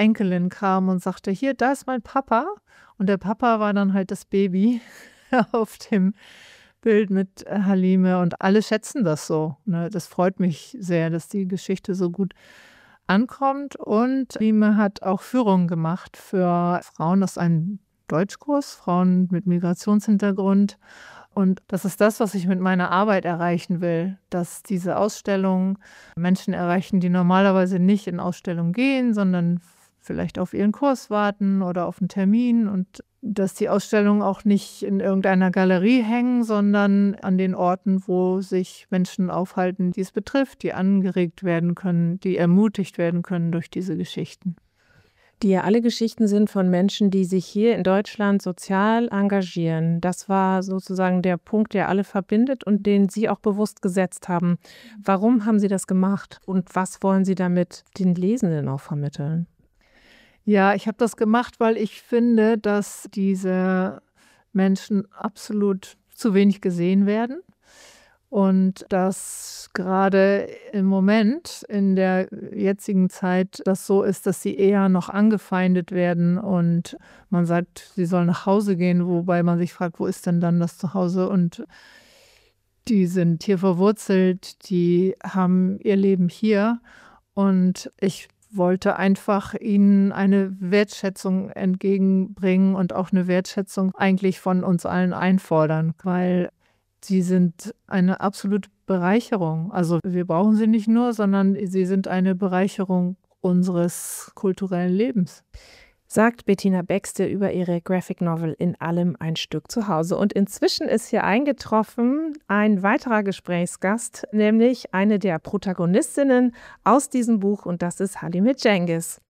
Enkelin kam und sagte: „Hier, da ist mein Papa.“ Und der Papa war dann halt das Baby auf dem Bild mit Halime und alle schätzen das so, ne? Das freut mich sehr, dass die Geschichte so gut ankommt und Halime hat auch Führungen gemacht für Frauen. Das ist ein Deutschkurs, Frauen mit Migrationshintergrund. Und das ist das, was ich mit meiner Arbeit erreichen will, dass diese Ausstellungen Menschen erreichen, die normalerweise nicht in Ausstellungen gehen, sondern vielleicht auf ihren Kurs warten oder auf einen Termin und dass die Ausstellungen auch nicht in irgendeiner Galerie hängen, sondern an den Orten, wo sich Menschen aufhalten, die es betrifft, die angeregt werden können, die ermutigt werden können durch diese Geschichten. Die ja alle Geschichten sind von Menschen, die sich hier in Deutschland sozial engagieren. Das war sozusagen der Punkt, der alle verbindet und den Sie auch bewusst gesetzt haben. Warum haben Sie das gemacht und was wollen Sie damit den Lesenden auch vermitteln? Ja, ich habe das gemacht, weil ich finde, dass diese Menschen absolut zu wenig gesehen werden und dass gerade im Moment in der jetzigen Zeit das so ist, dass sie eher noch angefeindet werden und man sagt, sie sollen nach Hause gehen, wobei man sich fragt, wo ist denn dann das Zuhause? Und die sind hier verwurzelt, die haben ihr Leben hier und ich wollte einfach ihnen eine Wertschätzung entgegenbringen und auch eine Wertschätzung eigentlich von uns allen einfordern, weil sie sind eine absolute Bereicherung. Also, wir brauchen sie nicht nur, sondern sie sind eine Bereicherung unseres kulturellen Lebens. Sagt Bettina Baxter über ihre Graphic Novel In allem ein Stück zu Hause. Und inzwischen ist hier eingetroffen ein weiterer Gesprächsgast, nämlich eine der Protagonistinnen aus diesem Buch und das ist Halime Cengiz.